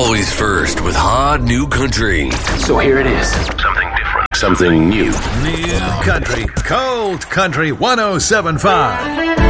Always first with hot new country. So here it is. Something different. Something new. New country. Cold country 107.5.